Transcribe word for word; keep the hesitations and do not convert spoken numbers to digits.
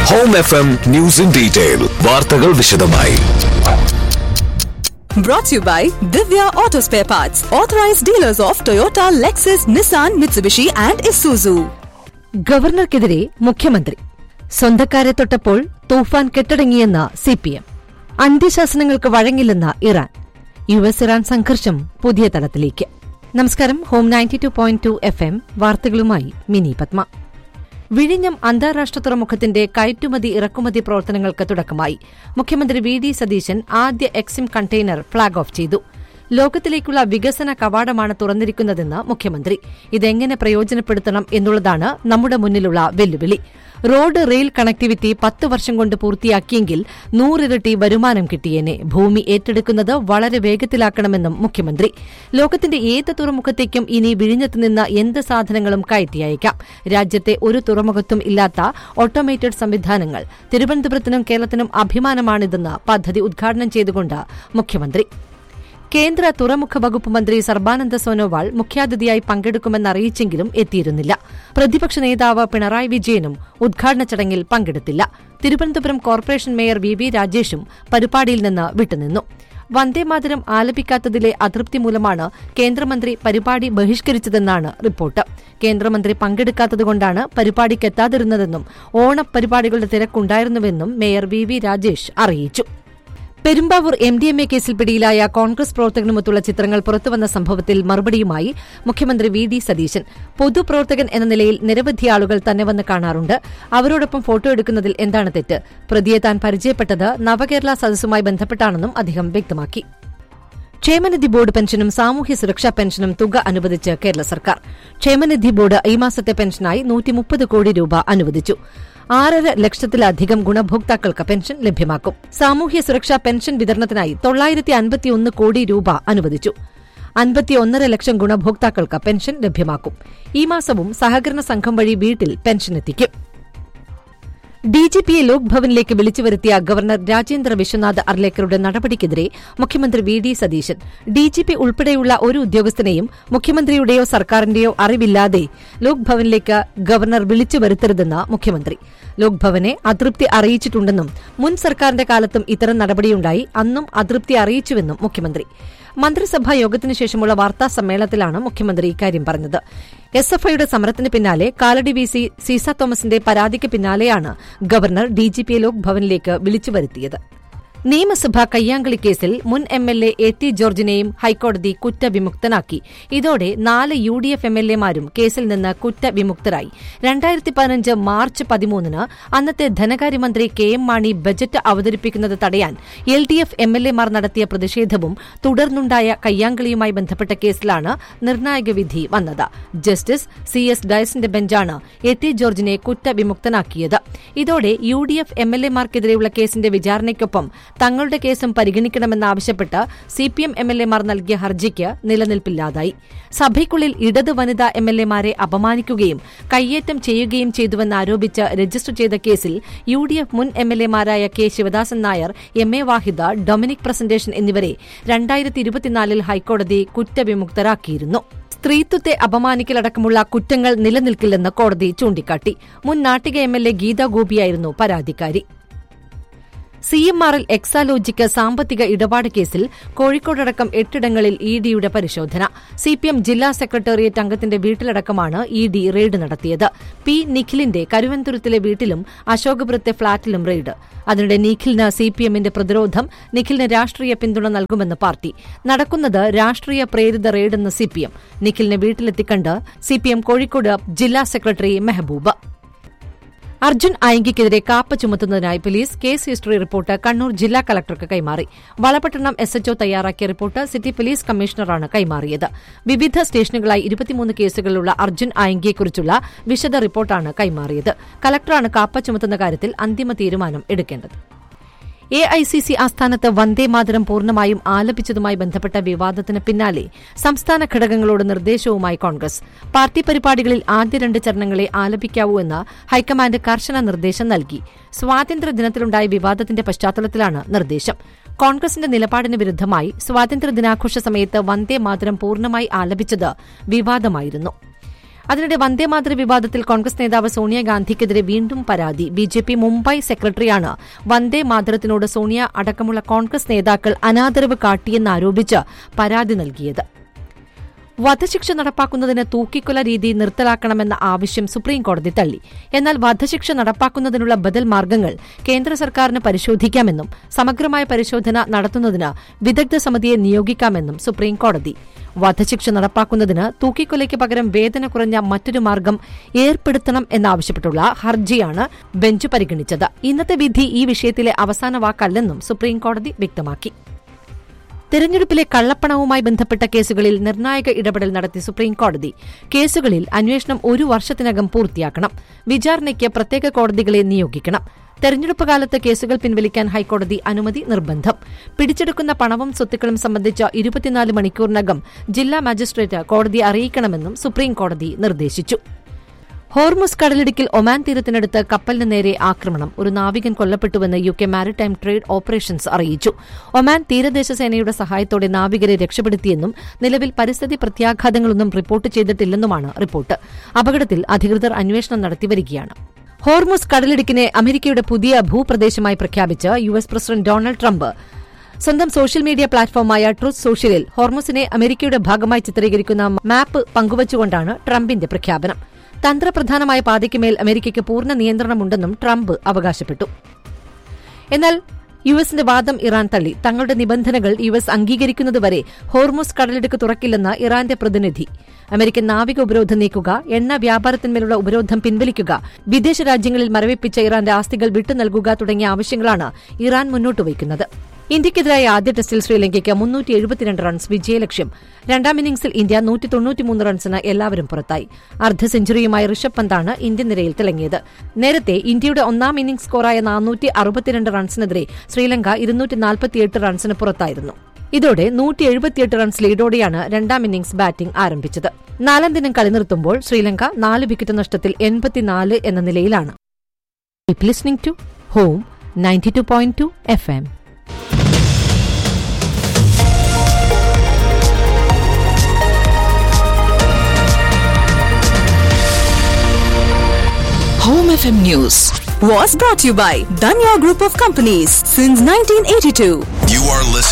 Home F M news in detail. വാർത്തകൾ വിശദമായി. Brought to you by Divya Auto Spare Parts, authorized dealers of Toyota, Lexus, Nissan, Mitsubishi and Isuzu. ഗവർണർക്കെതിരെ മുഖ്യമന്ത്രി. സ്വന്തക്കാരെ തൊട്ടപ്പോൾ തൂഫാൻ കെട്ടടങ്ങിയെന്ന CPM. അന്ത്യശാസനങ്ങൾക്ക് വഴങ്ങില്ലെന്ന Iran. U S Iran സംഘർഷം പുതിയ തലത്തിലേക്ക്. നമസ്കാരം. Home ninety two point two F M വാർത്തകളുമായി mini Padma. വിഴിഞ്ഞം അന്താരാഷ്ട്ര തുറമുഖത്തിന്റെ കയറ്റുമതി ഇറക്കുമതി പ്രവർത്തനങ്ങൾക്ക് തുടക്കമായി. മുഖ്യമന്ത്രി വി ഡി സതീശൻ ആദ്യ എക്സിം കണ്ടെയ്നർ ഫ്ളാഗ് ഓഫ് ചെയ്തു. ലോകത്തിലേക്കുള്ള വികസന കവാടമാണ് തുറന്നിരിക്കുന്നതെന്ന് മുഖ്യമന്ത്രി. ഇതെങ്ങനെ പ്രയോജനപ്പെടുത്തണം എന്നുള്ളതാണ് നമ്മുടെ മുന്നിലുള്ള വെല്ലുവിളി. റോഡ് റെയിൽ കണക്ടിവിറ്റി പത്ത് വർഷം കൊണ്ട് പൂർത്തിയാക്കിയെങ്കിൽ നൂറിരട്ടി വരുമാനം കിട്ടിയേനെ. ഭൂമി ഏറ്റെടുക്കുന്നത് വളരെ വേഗത്തിലാക്കണമെന്നും മുഖ്യമന്ത്രി. ലോകത്തിന്റെ ഏത് തുറമുഖത്തേക്കും ഇനി വിഴിഞ്ഞത്തുനിന്ന് എന്ത് സാധനങ്ങളും കയറ്റി അയക്കാം. രാജ്യത്തെ ഒരു തുറമുഖത്തും ഇല്ലാത്ത ഓട്ടോമേറ്റഡ് സംവിധാനങ്ങൾ. തിരുവനന്തപുരത്തിനും കേരളത്തിനും അഭിമാനമാണിതെന്ന് പദ്ധതി ഉദ്ഘാടനം ചെയ്തുകൊണ്ട് മുഖ്യമന്ത്രി. കേന്ദ്ര തുറമുഖ വകുപ്പ് മന്ത്രി സർബാനന്ദ സോനോവാൾ മുഖ്യാതിഥിയായി പങ്കെടുക്കുമെന്നറിയിച്ചെങ്കിലും എത്തിയിരുന്നില്ല. പ്രതിപക്ഷ നേതാവ് പിണറായി വിജയനും ഉദ്ഘാടന ചടങ്ങിൽ പങ്കെടുത്തില്ല. Thiruvananthapuram corporation mayor V V രാജേഷും പരിപാടിയിൽ നിന്ന് വിട്ടുനിന്നു. വന്ദേമാതരം ആലപിക്കാത്തതിലെ അതൃപ്തി മൂലമാണ് കേന്ദ്രമന്ത്രി പരിപാടി ബഹിഷ്കരിച്ചതെന്നാണ് റിപ്പോർട്ട്. കേന്ദ്രമന്ത്രി പങ്കെടുക്കാത്തതുകൊണ്ടാണ് പരിപാടിക്കെത്താതിരുന്നതെന്നും ഓണപരിപാടികളുടെ തിരക്കുണ്ടായിരുന്നുവെന്നും മേയർ വി വി രാജേഷ് അറിയിച്ചു. Perumbavoor M D M A കേസിൽ പിടിയിലായ കോൺഗ്രസ് പ്രവർത്തകനുമൊത്തുള്ള ചിത്രങ്ങൾ പുറത്തുവന്ന സംഭവത്തിൽ മറുപടിയുമായി മുഖ്യമന്ത്രി വി ഡി സതീശൻ. പൊതുപ്രവർത്തകൻ എന്ന നിലയിൽ നിരവധി ആളുകൾ തന്നെ വന്ന് കാണാറുണ്ട്. അവരോടൊപ്പം ഫോട്ടോ എടുക്കുന്നതിൽ എന്താണ് തെറ്റ്? പ്രതിയെ താൻ പരിചയപ്പെട്ടത് നവകേരള സദസ്സുമായി ബന്ധപ്പെട്ടാണെന്നും അദ്ദേഹം വ്യക്തമാക്കി. ക്ഷേമനിധി ബോർഡ് പെൻഷനും സാമൂഹ്യ സുരക്ഷാ പെൻഷനും തുക അനുവദിച്ച് കേരള സർക്കാർ. ക്ഷേമനിധി ബോർഡ് ഈ മാസത്തെ പെൻഷനായി നൂറ്റിമുപ്പത് കോടി രൂപ അനുവദിച്ചു. ആറര ലക്ഷത്തിലധികം ഗുണഭോക്താക്കൾക്ക് പെൻഷൻ ലഭ്യമാക്കും. സാമൂഹ്യ സുരക്ഷാ പെൻഷൻ വിതരണത്തിനായി തൊള്ളായിരത്തി അൻപത്തിയൊന്ന് കോടി രൂപ അനുവദിച്ചു. അൻപത്തിയൊന്നര ലക്ഷം ഗുണഭോക്താക്കൾക്ക് പെൻഷൻ ലഭ്യമാക്കും. ഈ മാസവും സഹകരണ സംഘം വഴി വീട്ടിൽ പെൻഷൻ എത്തിക്കും. ഡിജിപിയെ ലോക്ഭവനിലേക്ക് വിളിച്ചുവരുത്തിയ ഗവർണർ രാജേന്ദ്ര വിശ്വനാഥ് അർലേക്കറുടെ നടപടിക്കെതിരെ മുഖ്യമന്ത്രി വി ഡി സതീശൻ. ഡിജിപി ഉൾപ്പെടെയുള്ള ഒരു ഉദ്യോഗസ്ഥനെയും മുഖ്യമന്ത്രിയുടെയോ സർക്കാരിന്റെയോ അറിവില്ലാതെ ലോക്ഭവനിലേക്ക് ഗവർണർ വിളിച്ചുവരുത്തരുതെന്ന് മുഖ്യമന്ത്രി. ലോക്ഭവനെ അതൃപ്തി അറിയിച്ചിട്ടുണ്ടെന്നും മുൻ സർക്കാരിന്റെ കാലത്തും ഇത്തരം നടപടിയുണ്ടായി, അന്നും അതൃപ്തി അറിയിച്ചുവെന്നും മുഖ്യമന്ത്രി. മന്ത്രിസഭാ യോഗത്തിനു ശേഷമുള്ള വാർത്താ സമ്മേളനത്തിലാണ് മുഖ്യമന്ത്രി ഇക്കാര്യം പറഞ്ഞത്. എസ് എഫ് ഐയുടെ സമരത്തിന് പിന്നാലെ കാലടി വി സി സീസ തോമസിന്റെ പരാതിക്ക് പിന്നാലെയാണ് ഗവർണർ ഡിജിപിയെ ലോക്ഭവനിലേക്ക് വിളിച്ചുവരുത്തിയത്. നിയമസഭാ കയ്യാങ്കളി കേസിൽ മുൻ M L A A T ജോർജിനെയും ഹൈക്കോടതി കുറ്റവിമുക്തനാക്കി. ഇതോടെ നാല് U D F M L എമാരും കേസിൽ നിന്ന് കുറ്റവിമുക്തരായി. രണ്ടായിരത്തി പതിനഞ്ച് മാർച്ച് പതിമൂന്നിന് അന്നത്തെ ധനകാര്യമന്ത്രി കെ എം മാണി ബജറ്റ് അവതരിപ്പിക്കുന്നത് തടയാൻ L D F M L എമാർ നടത്തിയ പ്രതിഷേധവും തുടർന്നുണ്ടായ കയ്യാങ്കളിയുമായി ബന്ധപ്പെട്ട കേസിലാണ് നിർണായക വിധി വന്നത്. ജസ്റ്റിസ് സി എസ് ഡയസിന്റെ ബെഞ്ചാണ് എ ടി ജോർജിനെ കുറ്റവിമുക്തനാക്കിയത്. ഇതോടെ U D F M L എമാർക്കെതിരെയുള്ള കേസിന്റെ വിചാരണയ്ക്കൊപ്പം തങ്ങളുടെ കേസും പരിഗണിക്കണമെന്നാവശ്യപ്പെട്ട് സിപിഎം എം എൽ എമാർ നൽകിയ ഹർജിക്ക് നിലനിൽപ്പില്ലാതായി. സഭയ്ക്കുള്ളിൽ ഇടത് വനിതാ എം എൽ എമാരെ അപമാനിക്കുകയും കയ്യേറ്റം ചെയ്യുകയും ചെയ്തുവെന്നാരോപിച്ച് രജിസ്റ്റർ ചെയ്ത കേസിൽ യു ഡി എഫ് മുൻ M L എമാരായ K Sivadasan Nair, M A Vahida, Dominic presentation എന്നിവരെ രണ്ടായിരത്തി ഇരുപത്തിനാലിൽ ഹൈക്കോടതി കുറ്റവിമുക്തരാക്കിയിരുന്നു. സ്ത്രീത്വത്തെ അപമാനിക്കലടക്കമുള്ള കുറ്റങ്ങൾ നിലനിൽക്കില്ലെന്ന് കോടതി ചൂണ്ടിക്കാട്ടി. മുൻ Nattika M L A Gita ഗോപിയായിരുന്നു പരാതിക്കാരി. സി എം ആറിൽ എക്സാലോജിക്ക് സാമ്പത്തിക ഇടപാട് കേസിൽ കോഴിക്കോടടക്കം എട്ടിടങ്ങളിൽ ഇ ഡിയുടെ പരിശോധന. സിപിഎം ജില്ലാ സെക്രട്ടേറിയറ്റ് അംഗത്തിന്റെ വീട്ടിലടക്കമാണ് ഇ ഡി റെയ്ഡ് നടത്തിയത്. പി നിഖിലിന്റെ കരുവന്തുരത്തിലെ വീട്ടിലും അശോകപുരത്തെ ഫ്ളാറ്റിലും റെയ്ഡ്. അതിനിടെ നിഖിലിന് സിപിഎമ്മിന്റെ പ്രതിരോധം. നിഖിലിന് രാഷ്ട്രീയ പിന്തുണ നൽകുമെന്ന് പാർട്ടി. നടക്കുന്നത് രാഷ്ട്രീയ പ്രേരിത റെയ്ഡെന്ന് സിപിഎം. നിഖിലിനെ വീട്ടിലെത്തിക്കണ്ട് സിപിഎം കോഴിക്കോട് ജില്ലാ secretary Mehboob. Arjun ആയങ്കിക്കെതിരെ KAAPA ചുമത്തുന്നതിനായി police case history report Kannur ജില്ലാ കളക്ടർക്ക് കൈമാറി. വളപട്ടണം എസ് എച്ച്ഒ തയ്യാറാക്കിയ റിപ്പോർട്ട് സിറ്റി പോലീസ് കമ്മീഷണറാണ് കൈമാറിയത്. വിവിധ സ്റ്റേഷനുകളായി ഇരുപത്തിമൂന്ന് കേസുകളിലുള്ള അർജുൻ ആയങ്കിയെക്കുറിച്ചുള്ള വിശദ റിപ്പോർട്ടാണ് കൈമാറിയത്. കളക്ടറാണ് കാപ്പ ചുമത്തുന്ന കാര്യത്തിൽ അന്തിമ തീരുമാനം എടുക്കേണ്ടത്. എ ഐ സി സി ആസ്ഥാനത്ത് വന്ദേമാതരം പൂർണ്ണമായും ആലപിച്ചതുമായി ബന്ധപ്പെട്ട വിവാദത്തിന് പിന്നാലെ സംസ്ഥാന ഘടകങ്ങളോട് നിർദ്ദേശവുമായി കോൺഗ്രസ്. പാർട്ടി പരിപാടികളിൽ ആദ്യ രണ്ട് ചരണങ്ങളെ ആലപിക്കാവൂ എന്ന് ഹൈക്കമാൻഡ് കർശന നിർദ്ദേശം നൽകി. സ്വാതന്ത്ര്യദിനത്തിലുണ്ടായ വിവാദത്തിന്റെ പശ്ചാത്തലത്തിലാണ് നിർദ്ദേശം. കോൺഗ്രസിന്റെ നിലപാടിന് വിരുദ്ധമായി സ്വാതന്ത്ര്യദിനാഘോഷ സമയത്ത് വന്ദേമാതരം പൂർണ്ണമായി ആലപിച്ചത് വിവാദമായിരുന്നു. അതിനിടെ വന്ദേമാതര വിവാദത്തിൽ കോൺഗ്രസ് നേതാവ് സോണിയാഗാന്ധിക്കെതിരെ വീണ്ടും പരാതി. ബി ജെ പി മുംബൈ സെക്രട്ടറിയാണ് വന്ദേ മാതരത്തിനോട് സോണിയ അടക്കമുള്ള കോൺഗ്രസ് നേതാക്കൾ അനാദരവ് കാട്ടിയെന്നാരോപിച്ച് പരാതി നൽകിയത്. വധശിക്ഷ നടപ്പാക്കുന്നതിന് തൂക്കിക്കൊല രീതി നിർത്തലാക്കണമെന്ന ആവശ്യം സുപ്രീംകോടതി തള്ളി. എന്നാൽ വധശിക്ഷ നടപ്പാക്കുന്നതിനുള്ള ബദൽ മാർഗ്ഗങ്ങൾ കേന്ദ്ര സർക്കാരിന് പരിശോധിക്കാമെന്നും സമഗ്രമായ പരിശോധന നടത്തുന്നതിന് വിദഗ്ധ സമിതിയെ നിയോഗിക്കാമെന്നും സുപ്രീംകോടതി. വധശിക്ഷ നടപ്പാക്കുന്നതിന് തൂക്കിക്കൊലയ്ക്ക് പകരം വേദന കുറഞ്ഞ മറ്റൊരു മാർഗ്ഗം ഏർപ്പെടുത്തണം എന്നാവശ്യപ്പെട്ടുള്ള ഹർജിയാണ് ബെഞ്ച് പരിഗണിച്ചത്. ഇന്നത്തെ വിധി ഈ വിഷയത്തിലെ അവസാന വാക്കല്ലെന്നും സുപ്രീംകോടതി വ്യക്തമാക്കി. തെരഞ്ഞെടുപ്പിലെ കള്ളപ്പണവുമായി ബന്ധപ്പെട്ട കേസുകളിൽ നിർണായക ഇടപെടൽ നടത്തി സുപ്രീംകോടതി. കേസുകളിൽ അന്വേഷണം ഒരു വർഷത്തിനകം പൂർത്തിയാക്കണം. വിചാരണയ്ക്ക് പ്രത്യേക കോടതികളെ നിയോഗിക്കണം. തെരഞ്ഞെടുപ്പ് കാലത്ത് കേസുകൾ പിൻവലിക്കാൻ ഹൈക്കോടതി അനുമതി നിർബന്ധം. പിടിച്ചെടുക്കുന്ന പണവും സ്വത്തുക്കളും സംബന്ധിച്ച ഇരുപത്തിനാല് മണിക്കൂറിനകം ജില്ലാ മജിസ്ട്രേറ്റ് കോടതിയെ അറിയിക്കണമെന്നും സുപ്രീംകോടതി നിർദ്ദേശിച്ചു. ഹോർമുസ് കടലിടുക്കിൽ ഒമാൻ തീരത്തിനടുത്ത് കപ്പലിന് നേരെ ആക്രമണം. ഒരു നാവികൻ കൊല്ലപ്പെട്ടുവെന്ന് U K maritime trade operations അറിയിച്ചു. ഒമാൻ തീരദേശ സേനയുടെ സഹായത്തോടെ നാവികരെ രക്ഷപ്പെടുത്തിയെന്നും നിലവിൽ പരിസ്ഥിതി പ്രത്യാഘാതങ്ങളൊന്നും റിപ്പോർട്ട് ചെയ്തിട്ടില്ലെന്നുമാണ് റിപ്പോർട്ട്. അപകടത്തിൽ അധികൃതർ അന്വേഷണം നടത്തിവരികയാണ്. ഹോർമുസ് കടലിടുക്കിനെ അമേരിക്കയുടെ പുതിയ ഭൂപ്രദേശമായി പ്രഖ്യാപിച്ച് U S president Donald Trump സ്വന്തം സോഷ്യൽ മീഡിയ പ്ലാറ്റ്ഫോമായ ട്രൂത്ത് സോഷ്യലിൽ ഹോർമുസിനെ അമേരിക്കയുടെ ഭാഗമായി ചിത്രീകരിക്കുന്ന മാപ്പ് പങ്കുവച്ചുകൊണ്ടാണ് ട്രംപിന്റെ പ്രഖ്യാപനം. തന്ത്രപ്രധാനമായ പാതയ്ക്കുമേൽ അമേരിക്കയ്ക്ക് പൂർണ്ണ നിയന്ത്രണമുണ്ടെന്നും ട്രംപ് അവകാശപ്പെട്ടു. എന്നാൽ യു എസിന്റെ വാദം ഇറാൻ തള്ളി. തങ്ങളുടെ നിബന്ധനകൾ യു എസ് അംഗീകരിക്കുന്നതുവരെ ഹോർമുസ് കടലിടുക്ക് തുറക്കില്ലെന്ന് ഇറാന്റെ പ്രതിനിധി. അമേരിക്കൻ നാവിക ഉപരോധം നീക്കുക, എണ്ണ വ്യാപാരത്തിന്മേലുള്ള ഉപരോധം പിൻവലിക്കുക, വിദേശ രാജ്യങ്ങളിൽ മരവിപ്പിച്ച ഇറാന്റെ ആസ്തികൾ വിട്ടുനൽകുക തുടങ്ങിയ ആവശ്യങ്ങളാണ് ഇറാൻ മുന്നോട്ടുവയ്ക്കുന്നത്. ഇന്ത്യയ്ക്കെതിരായ ആദ്യ ടെസ്റ്റിൽ ശ്രീലങ്കയ്ക്ക് മുന്നൂറ്റി എഴുപത്തിരണ്ട് റൺസ് വിജയലക്ഷ്യം. രണ്ടാം ഇന്നിംഗ്സിൽ ഇന്ത്യ നൂറ്റി തൊണ്ണൂറ്റിമൂന്ന് റൺസിന് എല്ലാവരും പുറത്തായി. അർദ്ധ സെഞ്ചുറിയുമായി ഋഷഭ് പന്താണ് ഇന്ത്യൻ നിരയിൽ തിളങ്ങിയത്. നേരത്തെ ഇന്ത്യയുടെ ഒന്നാം ഇന്നിംഗ്സ് സ്കോറായ നാനൂറ്റി അറുപത്തിരണ്ട് റൺസിനെതിരെ ശ്രീലങ്ക ഇരുന്നൂറ്റി നാൽപ്പത്തിയെട്ട് റൺസിന് പുറത്തായിരുന്നു. ഇതോടെ നൂറ്റി എഴുപത്തിയെട്ട് റൺസ് ലീഡോടെയാണ് രണ്ടാം ഇന്നിംഗ്സ് ബാറ്റിംഗ് ആരംഭിച്ചത്. നാലാം ദിനം കളി നിർത്തുമ്പോൾ ശ്രീലങ്ക നാല് വിക്കറ്റ് നഷ്ടത്തിൽ എൺപത്തിനാല് എന്ന നിലയിലാണ്. Listening to home ninety two point two F M. Home F M News was brought to you by Danya Group of Companies since nineteen eighty-two. You are listening